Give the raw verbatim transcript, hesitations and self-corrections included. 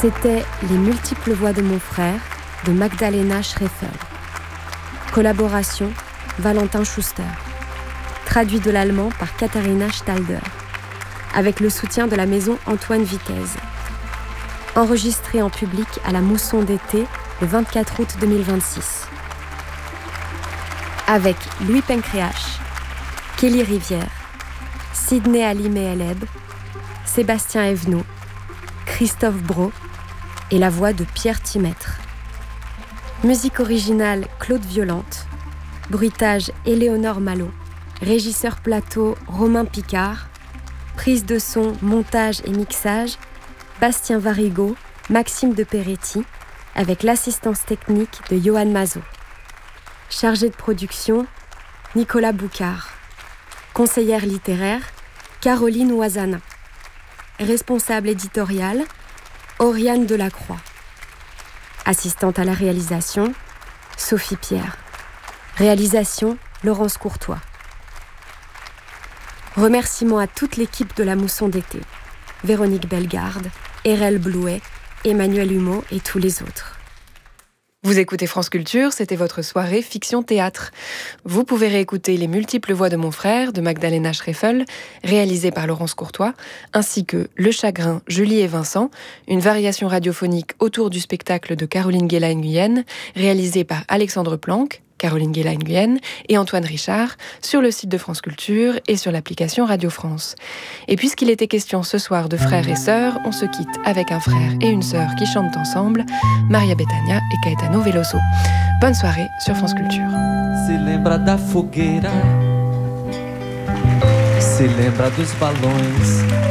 C'était Les multiples voix de mon frère de Magdalena Schreffel. Collaboration Valentin Schuster. Traduit de l'allemand par Katharina Stalder. Avec le soutien de la maison Antoine Vitesse. Enregistré en public à la Mousson d'été le vingt-quatre août deux mille vingt-six. Avec Louis Pencréache, Kelly Rivière, Sidney Ali Meheleb, Sébastien Evenot, Christophe Brault et la voix de Pierre Timètre. Musique originale Claude Violante, bruitage Éléonore Malo, régisseur plateau Romain Picard, prise de son, montage et mixage Bastien Varigo, Maxime de Peretti, avec l'assistance technique de Johan Mazot. Chargé de production, Nicolas Boucard. Conseillère littéraire, Caroline Oisana. Responsable éditoriale, Oriane Delacroix. Assistante à la réalisation, Sophie Pierre. Réalisation, Laurence Courtois. Remerciements à toute l'équipe de la Mousson d'été. Véronique Bellegarde, Erel Blouet, Emmanuel Humeau et tous les autres. Vous écoutez France Culture, c'était votre soirée Fiction-Théâtre. Vous pouvez réécouter Les multiples voix de mon frère de Magdalena Schreffel, réalisée par Laurence Courtois, ainsi que Le Chagrin, Julie et Vincent, une variation radiophonique autour du spectacle de Caroline Guéla-Nguyen, réalisée par Alexandre Planck, Caroline Guéla-Nguyen et Antoine Richard, sur le site de France Culture et sur l'application Radio France. Et puisqu'il était question ce soir de frères et sœurs, on se quitte avec un frère et une sœur qui chantent ensemble, Maria Bethânia et Caetano Veloso. Bonne soirée sur France Culture. Se lembra da fogueira, se lembra dos balões.